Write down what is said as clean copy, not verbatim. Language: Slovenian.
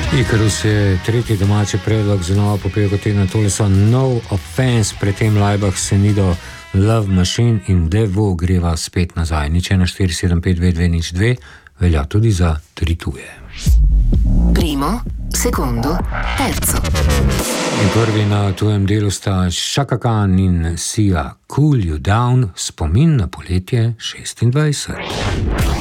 Ikarus je tretji domači predlog za novo popevko tedna. Tole so No Offense, predtem Laibach, Senido, Love Machine in Devo greva spet nazaj. Nič 147522202 velja tudi za tri tuje. Primo, secondo, terzo. In prvi na tujem delu sta Chaka Khan in Sia, Cool You Down, spomin na poletje 26.